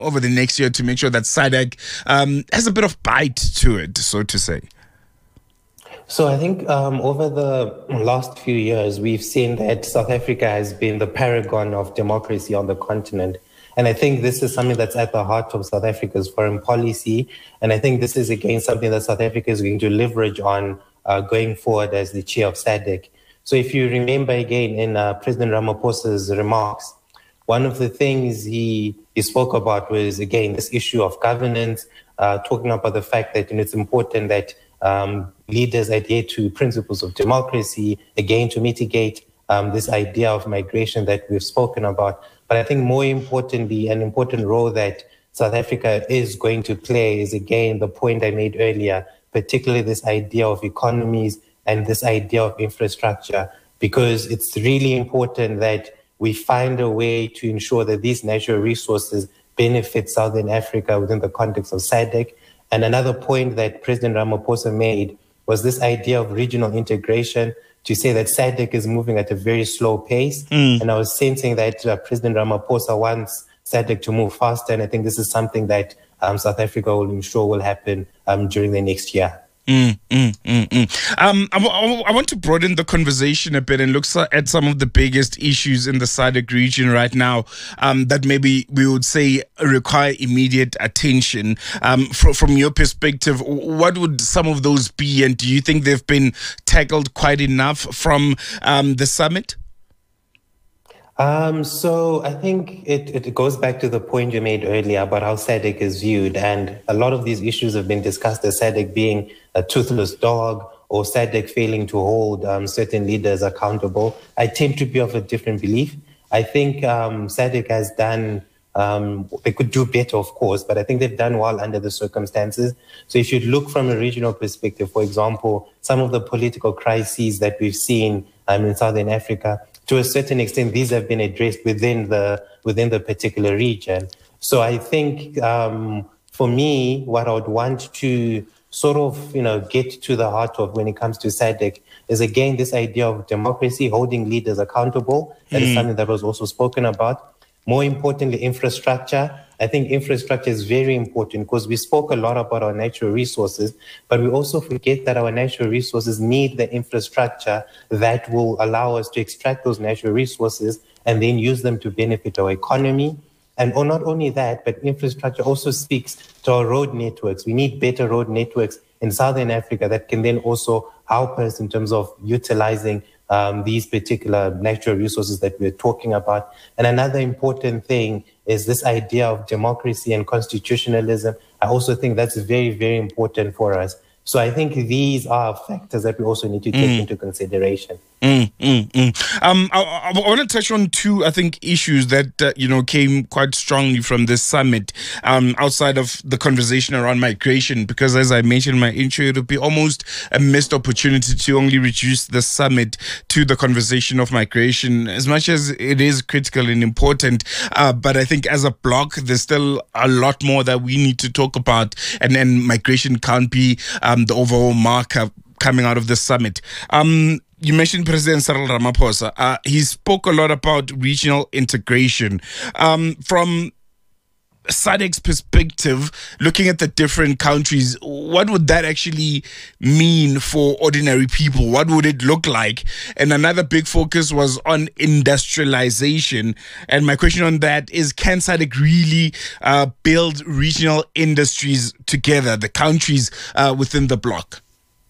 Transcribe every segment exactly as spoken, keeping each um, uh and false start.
over the next year to make sure that SADC um, has a bit of bite to it, so to say? So I think um, over the last few years, we've seen that South Africa has been the paragon of democracy on the continent. And I think this is something that's at the heart of South Africa's foreign policy. And I think this is, again, something that South Africa is going to leverage on uh, going forward as the chair of SADC. So if you remember, again, in uh, President Ramaphosa's remarks, one of the things he, he spoke about was, again, this issue of governance, uh, talking about the fact that you know, it's important that um, leaders adhere to principles of democracy, again, to mitigate um, this idea of migration that we've spoken about. But I think more importantly, an important role that South Africa is going to play is, again, the point I made earlier, particularly this idea of economies and this idea of infrastructure, because it's really important that we find a way to ensure that these natural resources benefit Southern Africa within the context of SADC. And another point that President Ramaphosa made was this idea of regional integration, to say that SADC is moving at a very slow pace. Mm. And I was sensing that uh, President Ramaphosa wants SADC to move faster. And I think this is something that um, South Africa will ensure will happen um, during the next year. Mm, mm, mm, mm. Um, I, w- I want to broaden the conversation a bit and look at some of the biggest issues in the SADC region right now um, that maybe we would say require immediate attention. Um, from, from your perspective, what would some of those be, and do you think they've been tackled quite enough from um, the summit? Um, so I think it, it goes back to the point you made earlier about how SADC is viewed. And a lot of these issues have been discussed as SADC being a toothless dog or SADC failing to hold um, certain leaders accountable. I tend to be of a different belief. I think um, SADC has done, um, they could do better, of course, but I think they've done well under the circumstances. So if you look from a regional perspective, for example, some of the political crises that we've seen um, in Southern Africa, to a certain extent, these have been addressed within the within the particular region. So I think um, for me, what I would want to sort of, you know, get to the heart of when it comes to SADC is, again, this idea of democracy, holding leaders accountable. That mm. is something that was also spoken about. More importantly, infrastructure. I think infrastructure is very important because we spoke a lot about our natural resources, but we also forget that our natural resources need the infrastructure that will allow us to extract those natural resources and then use them to benefit our economy. And or not only that, but infrastructure also speaks to our road networks. We need better road networks in Southern Africa that can then also help us in terms of utilizing um, these particular natural resources that we're talking about. And another important thing is this idea of democracy and constitutionalism. I also think that's very, very important for us. So I think these are factors that we also need to take mm. into consideration. Mm, mm, mm. Um, I, I, I want to touch on two, I think, issues that, uh, you know, came quite strongly from this summit um, outside of the conversation around migration, because as I mentioned in my intro, it would be almost a missed opportunity to only reduce the summit to the conversation of migration, as much as it is critical and important. Uh, but I think as a bloc, there's still a lot more that we need to talk about, and then migration can't be um, the overall marker coming out of the summit. Um, You mentioned President Cyril Ramaphosa. Uh, he spoke a lot about regional integration. Um, from SADC's perspective, looking at the different countries, what would that actually mean for ordinary people? What would it look like? And another big focus was on industrialization. And my question on that is, can SADC really uh, build regional industries together, the countries uh, within the bloc?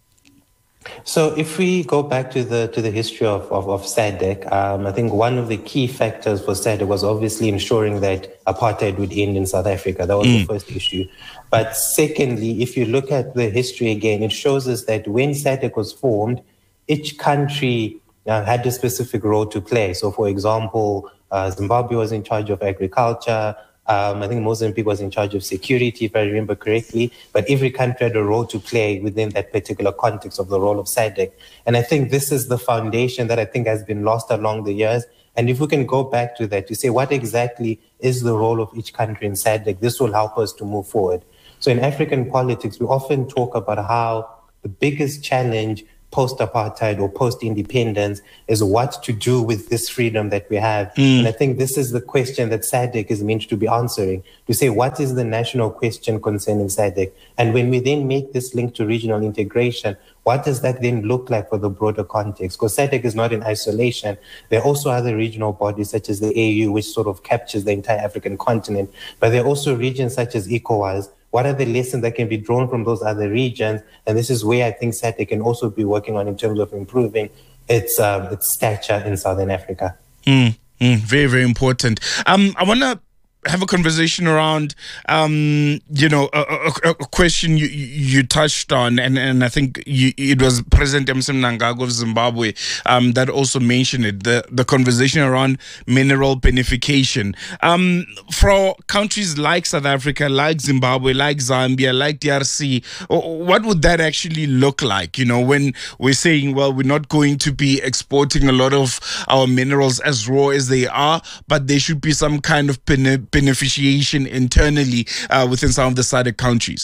So if we go back to the to the history of, of, of SADC, um, I think one of the key factors for SADC was obviously ensuring that apartheid would end in South Africa. That was mm. the first issue. But secondly, if you look at the history again, it shows us that when SADC was formed, each country uh, had a specific role to play. So for example, uh, Zimbabwe was in charge of agriculture. Um, I think Mozambique was in charge of security, if I remember correctly, but every country had a role to play within that particular context of the role of SADC. And I think this is the foundation that I think has been lost along the years. And if we can go back to that, to say what exactly is the role of each country in SADC, this will help us to move forward. So in African politics, we often talk about how the biggest challenge post-apartheid or post-independence is what to do with this freedom that we have. Mm. And I think this is the question that SADC is meant to be answering, to say what is the national question concerning SADC? And when we then make this link to regional integration, what does that then look like for the broader context? Because SADC is not in isolation. There are also other regional bodies such as the A U, which sort of captures the entire African continent. But there are also regions such as ECOWAS. What are the lessons that can be drawn from those other regions? And this is where I think SADC can also be working on in terms of improving its, um, its stature in Southern Africa. Mm, mm, very, very important. Um, I want to have a conversation around, um, you know, a, a, a question you you touched on, and, and I think you, it was President Emmerson Mnangagwa of Zimbabwe um, that also mentioned it, the, the conversation around mineral beneficiation. Um, for countries like South Africa, like Zimbabwe, like Zambia, like D R C, what would that actually look like, you know, when we're saying, well, we're not going to be exporting a lot of our minerals as raw as they are, but there should be some kind of bene- beneficiation internally uh, within some of the SADC countries?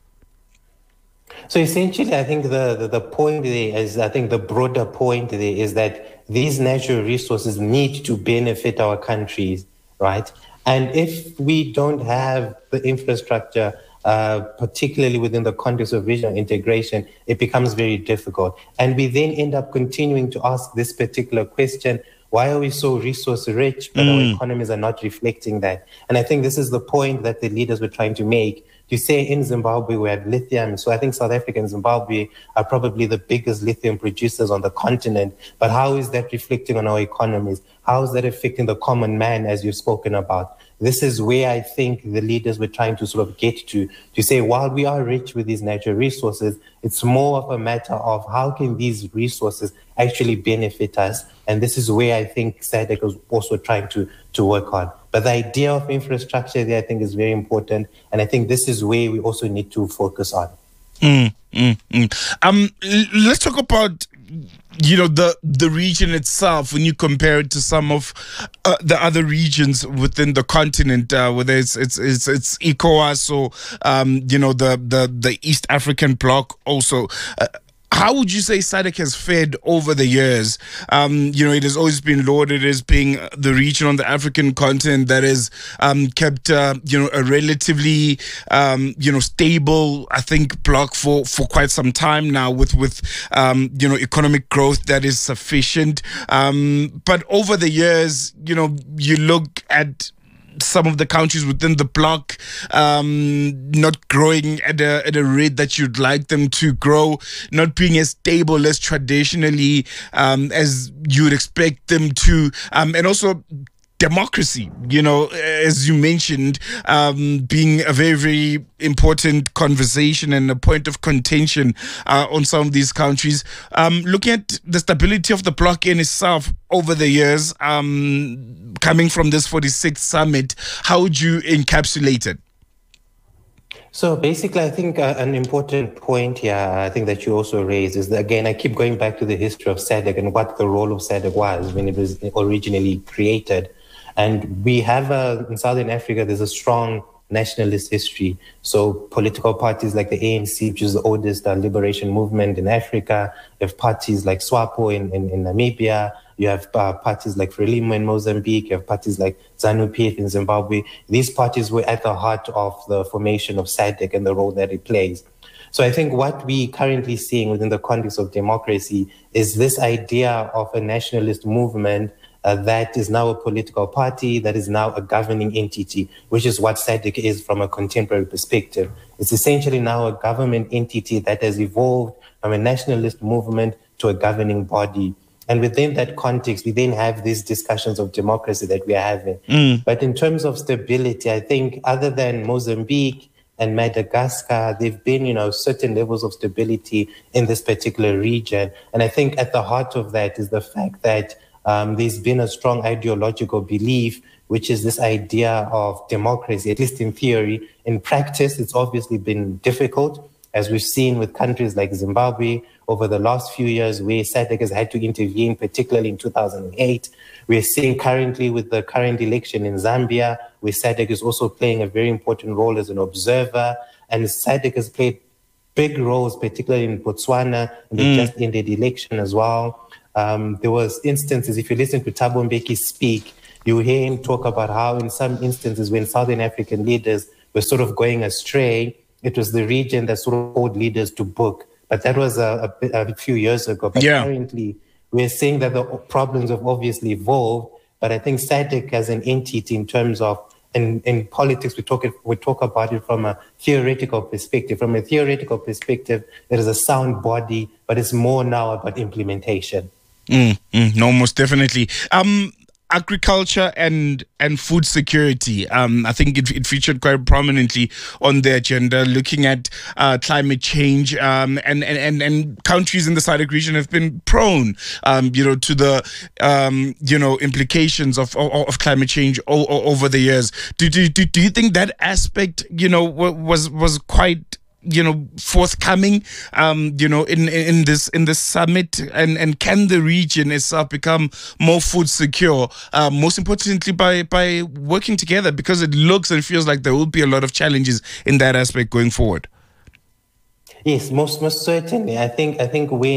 So essentially, I think the, the, the point there is, I think the broader point there is that these natural resources need to benefit our countries, right? And if we don't have the infrastructure, uh, particularly within the context of regional integration, it becomes very difficult. And we then end up continuing to ask this particular question: why are we so resource rich, but mm. our economies are not reflecting that? And I think this is the point that the leaders were trying to make, to say in Zimbabwe we have lithium. So I think South Africa and Zimbabwe are probably the biggest lithium producers on the continent. But how is that reflecting on our economies? How is that affecting the common man, as you've spoken about? This is where I think the leaders were trying to sort of get to, to say, while we are rich with these natural resources, it's more of a matter of how can these resources actually benefit us? And this is where I think SADC was also trying to, to work on. But the idea of infrastructure there, I think, is very important. And I think this is where we also need to focus on. Mm, mm, mm. Um, l- let's talk about, you know, the the region itself when you compare it to some of uh, the other regions within the continent, uh, whether it's it's it's, it's ECOWAS or um, you know, the the the East African bloc also. Uh, How would you say SADC has fared over the years? Um, you know, it has always been lauded as being the region on the African continent that has um, kept, uh, you know, a relatively, um, you know, stable, I think, bloc for, for quite some time now with, with um, you know, economic growth that is sufficient. Um, but over the years, you know, you look at some of the countries within the bloc um, not growing at a, at a rate that you'd like them to grow, not being as stable as traditionally um, as you would expect them to, um, and also democracy, you know, as you mentioned, um, being a very, very important conversation and a point of contention uh, on some of these countries. Um, looking at the stability of the bloc in itself over the years, um, coming from this forty-sixth summit, how would you encapsulate it? So basically, I think uh, an important point here, I think that you also raised is that, again, I keep going back to the history of SADC and what the role of SADC was when it was originally created. And we have, a, in Southern Africa, there's a strong nationalist history. So political parties like the A N C, which is the oldest uh, liberation movement in Africa. You have parties like SWAPO in, in, in Namibia. You have uh, parties like Frelimo in Mozambique. You have parties like ZANU-P F in Zimbabwe. These parties were at the heart of the formation of SADC and the role that it plays. So I think what we currently seeing within the context of democracy is this idea of a nationalist movement Uh, that is now a political party, that is now a governing entity, which is what SADC is from a contemporary perspective. It's essentially now a government entity that has evolved from a nationalist movement to a governing body. And within that context, we then have these discussions of democracy that we are having. Mm. But in terms of stability, I think other than Mozambique and Madagascar, there've been, you know, certain levels of stability in this particular region. And I think at the heart of that is the fact that Um, there's been a strong ideological belief, which is this idea of democracy, at least in theory. In practice, it's obviously been difficult, as we've seen with countries like Zimbabwe over the last few years, where SADC has had to intervene, particularly in two thousand eight. We're seeing currently with the current election in Zambia, where SADC is also playing a very important role as an observer. And SADC has played big roles, particularly in Botswana, and they mm. just ended election as well. Um, there was instances, if you listen to Thabo Mbeki speak, you hear him talk about how in some instances when Southern African leaders were sort of going astray, it was the region that sort of called leaders to book. But that was a, a, a few years ago. But yeah. currently, we're seeing that the problems have obviously evolved. But I think SADC as an entity in terms of, in, in politics, we talk, it, we talk about it from a theoretical perspective. From a theoretical perspective, it is a sound body, but it's more now about implementation. Mm, mm, no, most definitely. Um, agriculture and and food security. Um, I think it, it featured quite prominently on the agenda, looking at uh, climate change. Um, and, and, and, and countries in the SADC region have been prone, um, you know, to the, um, you know, implications of of, of climate change o- o- over the years. Do, do do do you think that aspect, you know, was was quite, you know, forthcoming, um, you know, in, in this in this summit, and, and can the region itself become more food secure, uh, most importantly by by working together, because it looks and feels like there will be a lot of challenges in that aspect going forward? Yes, most most certainly. I think I think we